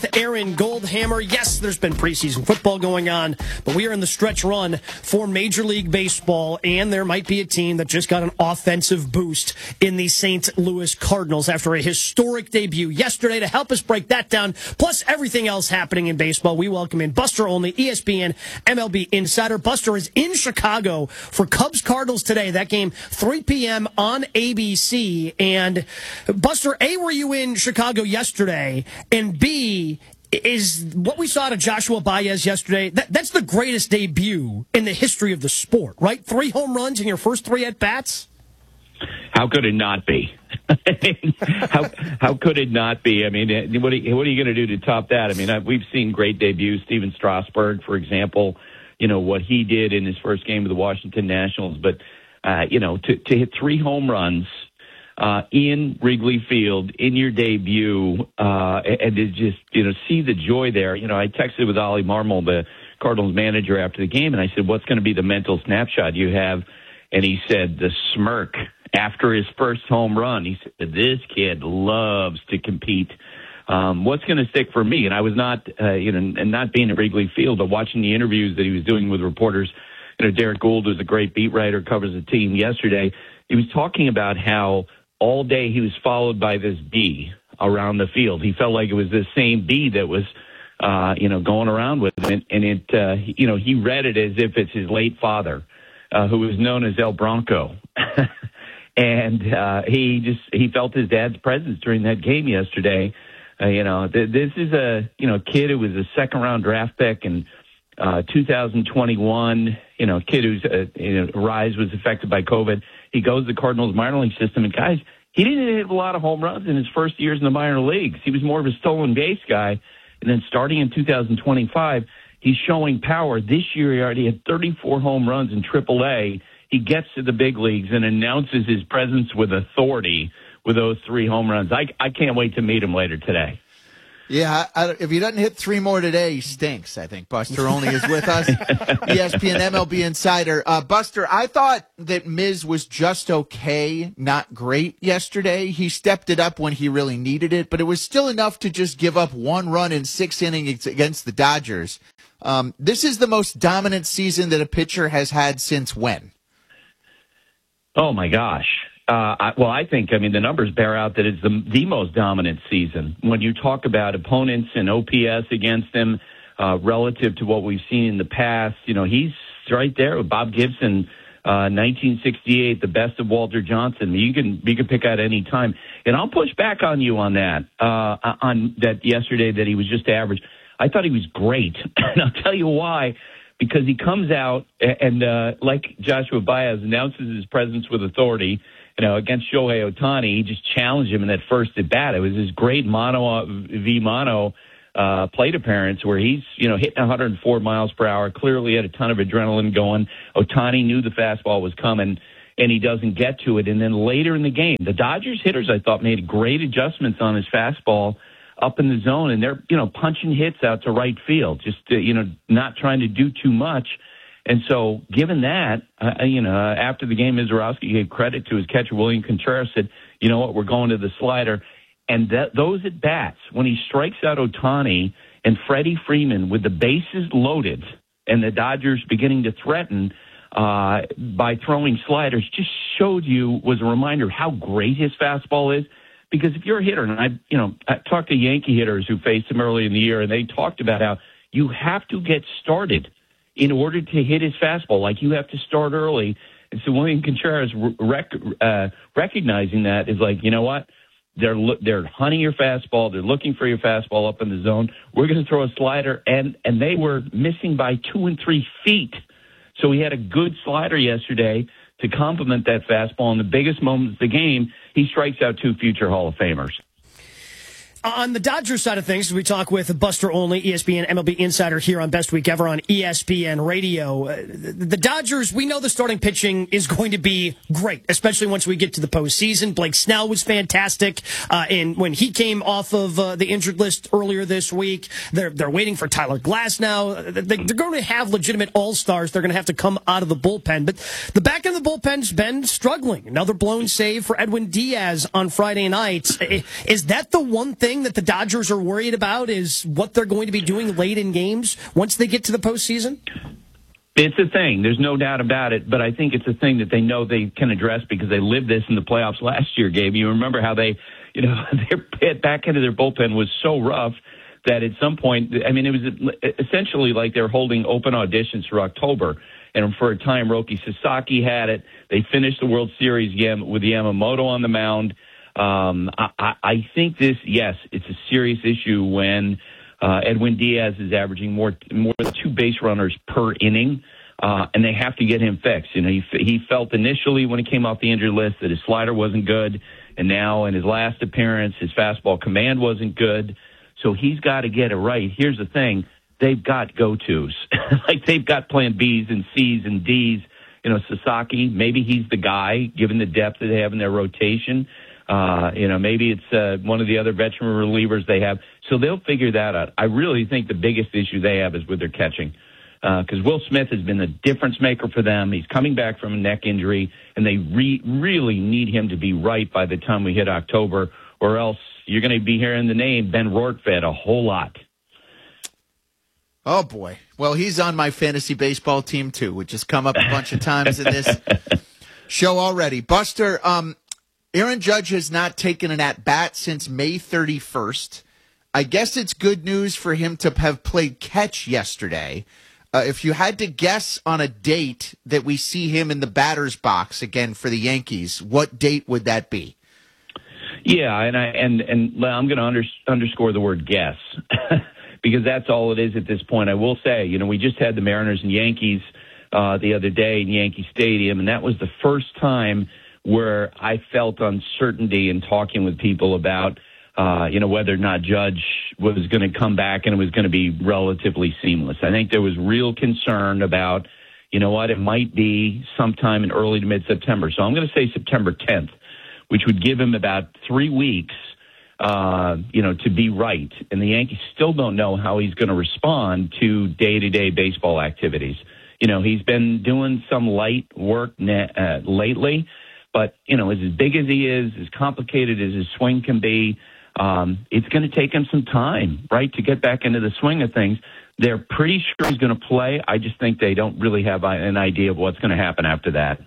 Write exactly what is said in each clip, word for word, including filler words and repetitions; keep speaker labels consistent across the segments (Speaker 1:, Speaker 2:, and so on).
Speaker 1: Aaron Goldhammer. Yes, there's been preseason football going on, but we are in the stretch run for Major League Baseball, and there might be a team that just got an offensive boost in the Saint Louis Cardinals after a historic debut yesterday. To help us break that down, plus everything else happening in baseball, we welcome in Buster Olney, E S P N M L B insider. Buster is in Chicago for Cubs Cardinals today. That game, three p.m. on A B C. And Buster, A, were you in Chicago yesterday? And B, is what we saw to Joshua Baez yesterday, that, that's the greatest debut in the history of the sport, right? Three home runs in your first three at-bats?
Speaker 2: How could it not be? how how could it not be? I mean, what are, what are you going to do to top that? I mean, I, we've seen great debuts. Steven Strasburg, for example, you know, what he did in his first game with the Washington Nationals. But, uh, you know, to, to hit three home runs Uh, in Wrigley Field in your debut, uh, and to just, you know, see the joy there. You know, I texted with Ollie Marmol, the Cardinals manager, after the game, and I said, what's going to be the mental snapshot you have? And he said, the smirk after his first home run. He said, this kid loves to compete. Um, what's going to stick for me? And I was not, uh, you know, and not being at Wrigley Field, but watching the interviews that he was doing with reporters. You know, Derek Gould, who's a great beat writer, covers the team yesterday. He was talking about how all day he was followed by this bee around the field. He felt like it was the same bee that was, uh, you know, going around with him. And it, uh, you know, he read it as if it's his late father, uh, who was known as El Bronco. and uh, he just, he felt his dad's presence during that game yesterday. Uh, you know, th- this is a, you know, kid who was a second round draft pick in uh, two thousand twenty-one, you know, kid whose uh, you know, rise was affected by COVID. He goes to the Cardinals minor league system, and guys, he didn't hit a lot of home runs in his first years in the minor leagues. He was more of a stolen base guy. And then starting in two thousand twenty-five, he's showing power. This year, he already had thirty-four home runs in triple A. He gets to the big leagues and announces his presence with authority with those three home runs. I, I can't wait to meet him later today.
Speaker 3: Yeah, I, if he doesn't hit three more today, he stinks, I think. Buster Olney is with us, E S P N M L B insider. Uh, Buster, I thought that Miz was just okay, not great yesterday. He stepped it up when he really needed it, but it was still enough to just give up one run in six innings against the Dodgers. Um, this is the most dominant season that a pitcher has had since when?
Speaker 2: Oh, my gosh. Uh, I, well, I think, I mean, the numbers bear out that it's the, the most dominant season. When you talk about opponents and O P S against them uh, relative to what we've seen in the past, you know, he's right there with Bob Gibson, uh, nineteen sixty-eight, the best of Walter Johnson. You can you can pick out any time. And I'll push back on you on that, uh, on that yesterday that he was just average. I thought he was great, and I'll tell you why. Because he comes out and, uh, like Joshua Baez, announces his presence with authority. You know, against Shohei Ohtani, he just challenged him in that first at bat. It was his great mono v mono uh, plate appearance where he's, you know, hitting one hundred four miles per hour. Clearly had a ton of adrenaline going. Ohtani knew the fastball was coming, and he doesn't get to it. And then later in the game, the Dodgers hitters, I thought, made great adjustments on his fastball up in the zone, and they're, you know, punching hits out to right field, just, uh, you know, not trying to do too much. And so, given that, uh, you know, uh, after the game, Mizorowski gave credit to his catcher, William Contreras, said, you know what, we're going to the slider. And that, those at-bats, when he strikes out Ohtani and Freddie Freeman with the bases loaded and the Dodgers beginning to threaten uh, by throwing sliders, just showed you, was a reminder of how great his fastball is. Because if you're a hitter, and I, you know, I talked to Yankee hitters who faced him early in the year, and they talked about how you have to get started in order to hit his fastball. Like, you have to start early. And so William Contreras rec- uh, recognizing that is like, you know what? They're lo- they're hunting your fastball. They're looking for your fastball up in the zone. We're going to throw a slider. And, and they were missing by two and three feet. So he had a good slider yesterday to complement that fastball. In the biggest moments of the game, he strikes out two future Hall of Famers.
Speaker 1: On the Dodgers side of things, we talk with Buster Olney, E S P N M L B insider here on Best Week Ever on E S P N Radio. Uh, the Dodgers, we know the starting pitching is going to be great, especially once we get to the postseason. Blake Snell was fantastic, uh, and when he came off of uh, the injured list earlier this week, they're they're waiting for Tyler Glasnow. They're going to have legitimate all-stars. They're going to have to come out of the bullpen, but the back end of the bullpen's been struggling. Another blown save for Edwin Diaz on Friday night. Is that the one thing thing that the Dodgers are worried about is what they're going to be doing late in games once they get to the postseason?
Speaker 2: It's a thing. There's no doubt about it. But I think it's a thing that they know they can address because they lived this in the playoffs last year, Gabe. You remember how they, you know, their back end of their bullpen was so rough that at some point, I mean, it was essentially like they're holding open auditions for October. And for a time, Roki Sasaki had it. They finished the World Series game with Yamamoto on the mound. Um, I, I think this, yes, it's a serious issue when uh, Edwin Diaz is averaging more more than two base runners per inning, uh, and they have to get him fixed. You know, he, he felt initially when he came off the injured list that his slider wasn't good, and now in his last appearance, his fastball command wasn't good. So he's got to get it right. Here's the thing. They've got go-tos. Like, they've got plan Bs and Cs and Ds. You know, Sasaki, maybe he's the guy, given the depth that they have in their rotation. Uh, you know, maybe it's uh, one of the other veteran relievers they have. So they'll figure that out. I really think the biggest issue they have is with their catching. Because uh, Will Smith has been the difference maker for them. He's coming back from a neck injury, and they re- really need him to be right by the time we hit October, or else you're going to be hearing the name Ben Rortvedt a whole lot.
Speaker 3: Oh, boy. Well, he's on my fantasy baseball team, too, which has come up a bunch of times in this show already. Buster, um, Aaron Judge has not taken an at-bat since May thirty-first. I guess it's good news for him to have played catch yesterday. Uh, if you had to guess on a date that we see him in the batter's box again for the Yankees, what date would that be?
Speaker 2: Yeah, and I and and I'm going to under, underscore the word guess. Because that's all it is at this point. I will say, you know, we just had the Mariners and Yankees uh, the other day in Yankee Stadium, and that was the first time where I felt uncertainty in talking with people about, uh, you know, whether or not Judge was going to come back and it was going to be relatively seamless. I think there was real concern about, you know what, it might be sometime in early to mid-September. So I'm going to say September tenth, which would give him about three weeks Uh, you know, to be right. And the Yankees still don't know how he's going to respond to day-to-day baseball activities. You know, he's been doing some light work na- uh, lately, but, you know, as big as he is, as complicated as his swing can be, um, it's going to take him some time, right, to get back into the swing of things. They're pretty sure he's going to play. I just think they don't really have an idea of what's going to happen after that.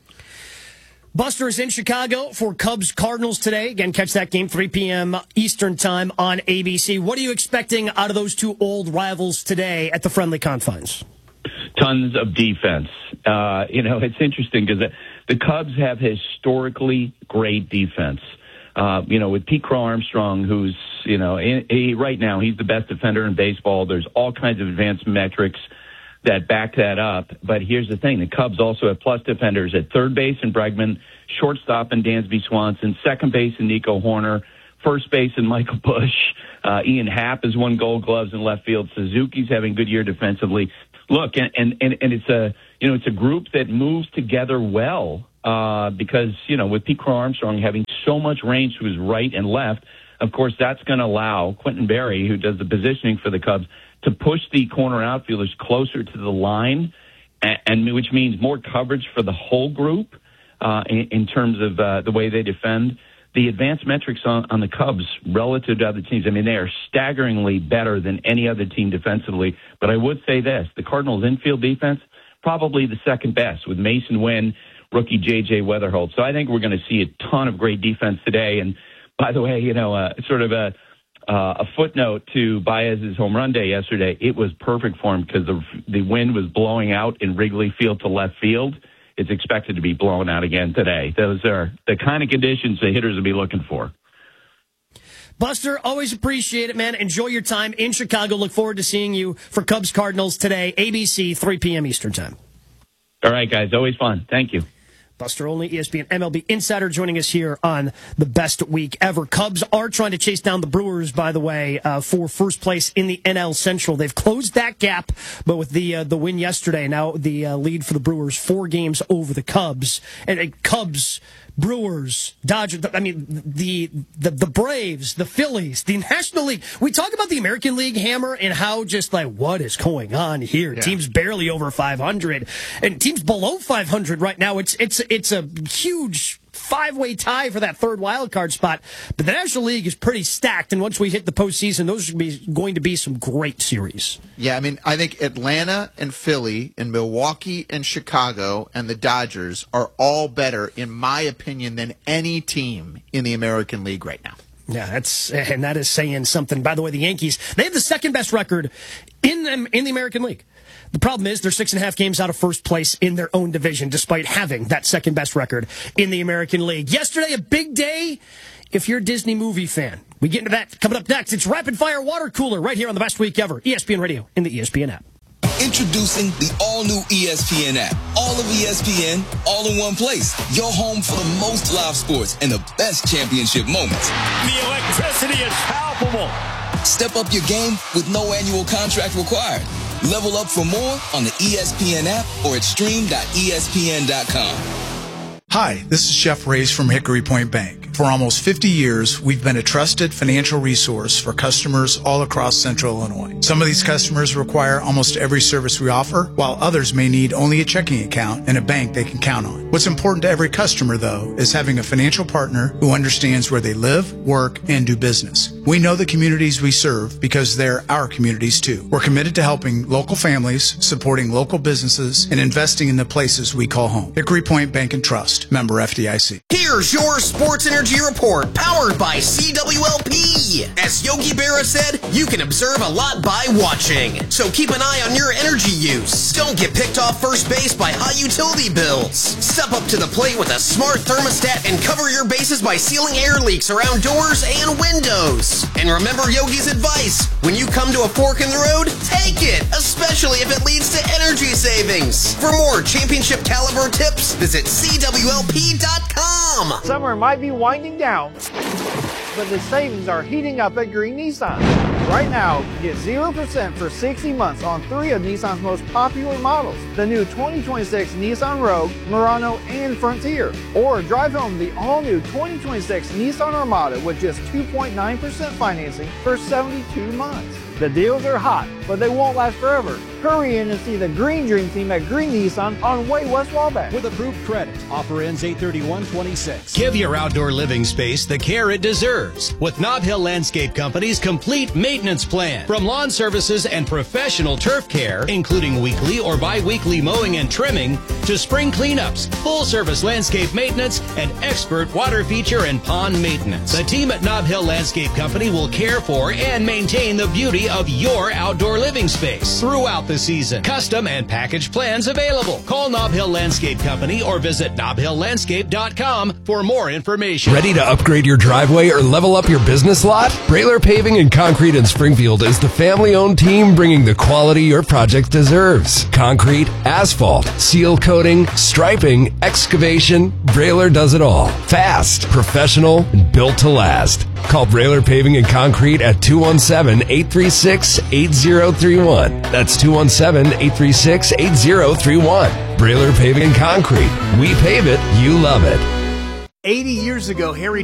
Speaker 1: Buster is in Chicago for Cubs Cardinals today. Again, catch that game three p.m. Eastern time on A B C. What are you expecting out of those two old rivals today at the friendly confines?
Speaker 2: Tons of defense. Uh, you know, it's interesting because the, the Cubs have historically great defense. Uh, you know, with Pete Crow Armstrong, who's, you know, he, he, right now he's the best defender in baseball. There's all kinds of advanced metrics that back that up. But here's the thing. The Cubs also have plus defenders at third base in Bregman, shortstop in Dansby Swanson, second base in Nico Horner, first base in Michael Busch. Uh, Ian Happ has won gold gloves in left field. Suzuki's having a good year defensively. Look, and, and, and, and it's a, you know, it's a group that moves together well, uh, because, you know, with Pete Crow Armstrong having so much range to his right and left, of course, that's going to allow Quentin Berry, who does the positioning for the Cubs, to push the corner outfielders closer to the line, and, and which means more coverage for the whole group uh, in, in terms of uh, the way they defend. The advanced metrics on, on the Cubs relative to other teams, I mean, they are staggeringly better than any other team defensively. But I would say this, the Cardinals' infield defense, probably the second best, with Mason Wynn, rookie J J Weatherholt. So I think we're going to see a ton of great defense today. And by the way, you know, uh, sort of a Uh, a footnote to Baez's home run day yesterday. It was perfect for him because the the wind was blowing out in Wrigley Field to left field. It's expected to be blown out again today. Those are the kind of conditions the hitters will be looking for.
Speaker 1: Buster, always appreciate it, man. Enjoy your time in Chicago. Look forward to seeing you for Cubs Cardinals today, A B C, three p.m. Eastern time.
Speaker 2: All right, guys. Always fun. Thank you.
Speaker 1: Buster Olney, E S P N M L B insider, joining us here on the best week ever. Cubs are trying to chase down the Brewers, by the way, uh, for first place in the N L Central. They've closed that gap, but with the uh, the win yesterday, now the uh, lead for the Brewers, four games over the Cubs. And uh, Cubs, Brewers, Dodgers, I mean, the, the the Braves, the Phillies, the National League. We talk about the American League, Hammer, and how just like, what is going on here? Yeah. Teams barely over five hundred, and teams below five hundred right now. It's it's it's a huge five-way tie for that third wild card spot. But the National League is pretty stacked, and once we hit the postseason, those are going to be some great series.
Speaker 3: Yeah, I mean, I think Atlanta and Philly and Milwaukee and Chicago and the Dodgers are all better, in my opinion, than any team in the American League right now.
Speaker 1: Yeah, that's and that is saying something. By the way, the Yankees, they have the second best record in them in the American League. The problem is they're six and a half games out of first place in their own division, despite having that second best record in the American League. Yesterday, a big day if you're a Disney movie fan. We get into that coming up next. It's Rapid Fire Water Cooler right here on the Best Week Ever, E S P N Radio, in the E S P N app.
Speaker 4: Introducing the all-new E S P N app. All of E S P N, all in one place. Your home for the most live sports and the best championship moments.
Speaker 5: The electricity is palpable.
Speaker 4: Step up your game with no annual contract required. Level up for more on the E S P N app or at stream dot E S P N dot com.
Speaker 6: Hi, this is Jeff Reyes from Hickory Point Bank. For almost fifty years, we've been a trusted financial resource for customers all across Central Illinois. Some of these customers require almost every service we offer, while others may need only a checking account and a bank they can count on. What's important to every customer, though, is having a financial partner who understands where they live, work, and do business. We know the communities we serve because they're our communities, too. We're committed to helping local families, supporting local businesses, and investing in the places we call home. Hickory Point Bank and Trust, member F D I C.
Speaker 7: Here's your Sports Energy Report, powered by C W L P. As Yogi Berra said, you can observe a lot by watching. So keep an eye on your energy use. Don't get picked off first base by high utility bills. Step up to the plate with a smart thermostat and cover your bases by sealing air leaks around doors and windows. And remember Yogi's advice, when you come to a fork in the road, take it, especially if it leads to energy savings. For more championship caliber tips, visit C W L P dot com.
Speaker 8: Summer might be winding down, but the savings are heating up at Green Nissan. Right now, get zero percent for sixty months on three of Nissan's most popular models. The new twenty twenty-six Nissan Rogue, Murano, and Frontier. Or drive home the all-new twenty twenty-six Nissan Armada with just two point nine percent financing for seventy-two months. The deals are hot, but they won't last forever. Hurry in and see the Green Dream Team at Green Nissan on Way West Wabash.
Speaker 9: With approved credit. Offer ends eight thirty-one twenty-six.
Speaker 10: Give your outdoor living space the care it deserves with Nob Hill Landscape Company's complete maintenance plan. From lawn services and professional turf care, including weekly or bi-weekly mowing and trimming, to spring cleanups, full-service landscape maintenance, and expert water feature and pond maintenance. The team at Nob Hill Landscape Company will care for and maintain the beauty of your outdoor living space throughout the season. Custom and package plans available. Call Nob Hill Landscape Company or visit nob hill landscape dot com for more information.
Speaker 11: Ready to upgrade your driveway or level up your business lot? Brailer Paving and Concrete in Springfield is the family-owned team bringing the quality your project deserves. Concrete, asphalt, seal coating, striping, excavation, Brailer does it all. Fast, professional, and built to last. Call Brailer Paving and Concrete at two one seven, eight three six, eight zero three one. That's two one seven, eight three six, eight zero three one. Brailer Paving and Concrete. We pave it, you love it.
Speaker 12: eighty years ago, Harry